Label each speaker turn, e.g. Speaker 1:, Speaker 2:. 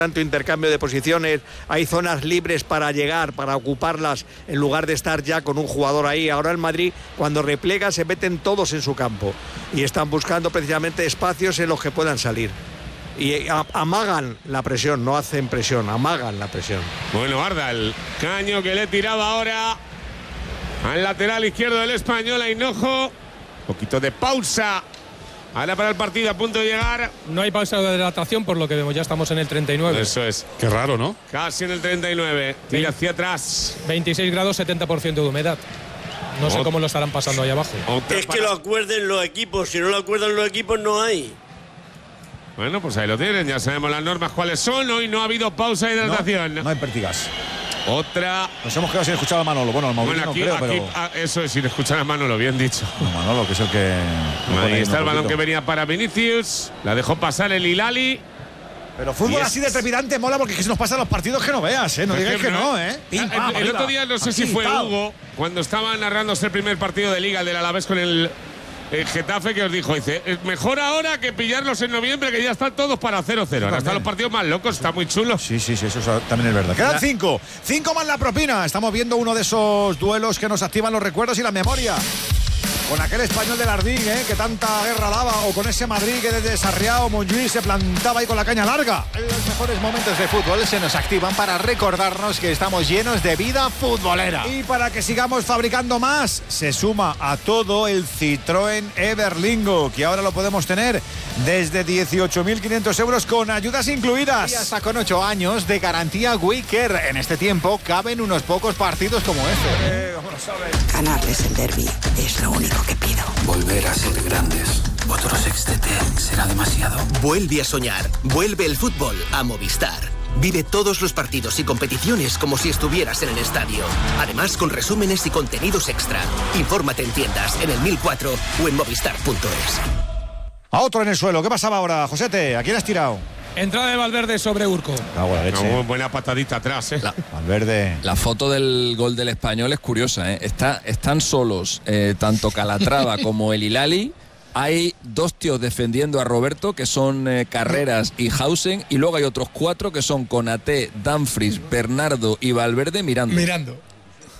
Speaker 1: tanto intercambio de posiciones, hay zonas libres para llegar, para ocuparlas, en lugar de estar ya con un jugador ahí. Ahora el Madrid, cuando replega, se meten todos en su campo y están buscando precisamente espacios en los que puedan salir. Y amagan la presión, no hacen presión, amagan la presión.
Speaker 2: Bueno, Arda, el caño que le tiraba ahora al lateral izquierdo del Español, a Hinojo. Un poquito de pausa. Ahora para el partido, a punto de llegar.
Speaker 3: No hay pausa de hidratación, por lo que vemos, ya estamos en el 39.
Speaker 2: Eso es.
Speaker 4: Qué raro, ¿no?
Speaker 2: Casi en el 39. Tira hacia atrás.
Speaker 3: 26 grados, 70% de humedad. No sé cómo lo estarán pasando ahí abajo.
Speaker 5: Es que lo acuerden los equipos. Si no lo acuerdan los equipos, no hay.
Speaker 2: Bueno, pues ahí lo tienen. Ya sabemos las normas cuáles son. Hoy no ha habido pausa de hidratación.
Speaker 4: No hay pértigas.
Speaker 2: Otra.
Speaker 4: Nos hemos quedado sin escuchar a Manolo. Bueno, al Mauricio
Speaker 2: Bueno, aquí,
Speaker 4: no creo,
Speaker 2: eso es, sin escuchar a Manolo, bien dicho.
Speaker 4: No, Manolo, que es el que...
Speaker 2: Ahí está el balón que venía para Vinicius. La dejó pasar el Hilali.
Speaker 4: Pero fútbol así de trepidante mola porque se nos pasan los partidos que no veas, ¿eh? No digáis que no, ¿eh?
Speaker 2: El otro día, no sé si fue Hugo, cuando estaba narrándose el primer partido de Liga, el del Alavés con el Getafe, que os dijo, dice, mejor ahora que pillarlos en noviembre, que ya están todos para 0-0. Ahora están los partidos más locos, está muy chulo.
Speaker 4: Sí, eso también es verdad. Quedan 5 más la propina. Estamos viendo uno de esos duelos que nos activan los recuerdos y la memoria. Con aquel Español del Ardín, que tanta guerra daba, o con ese Madrid que desde Sarriá o Montjuïc se plantaba ahí con la caña larga.
Speaker 6: Los mejores momentos de fútbol se nos activan para recordarnos que estamos llenos de vida futbolera.
Speaker 4: Y para que sigamos fabricando más, se suma a todo el Citroën Everlingo, que ahora lo podemos tener desde 18.500 euros con ayudas incluidas.
Speaker 6: Y hasta con 8 años de garantía Wicker. En este tiempo caben unos pocos partidos como este.
Speaker 4: ¿Cómo lo sabes?
Speaker 7: Ganarles el derbi es lo único que pido.
Speaker 8: Volver a ser grandes. Otro sextete será demasiado.
Speaker 9: Vuelve a soñar. Vuelve el fútbol a Movistar. Vive todos los partidos y competiciones como si estuvieras en el estadio. Además, con resúmenes y contenidos extra. Infórmate en tiendas, en el 1004 o en movistar.es.
Speaker 4: A otro en el suelo. ¿Qué pasaba ahora, Josete? ¿A quién has tirado?
Speaker 3: Entrada de Valverde sobre Urco.
Speaker 2: Una buena patadita atrás,
Speaker 4: Valverde.
Speaker 10: La foto del gol del Español es curiosa, Están solos tanto Calatrava como el Hilali. Hay 2 tíos defendiendo a Roberto, que son Carreras y Hausen, y luego hay otros 4 que son Konaté, Dumfries, Bernardo y Valverde mirando.